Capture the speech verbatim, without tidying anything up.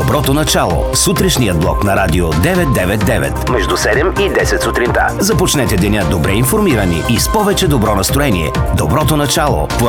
Доброто начало. Сутрешният блок на Радио деветстотин и деветдесет и девет. Между седем и десет сутринта. Започнете деня добре информирани и с повече добро настроение. Доброто начало.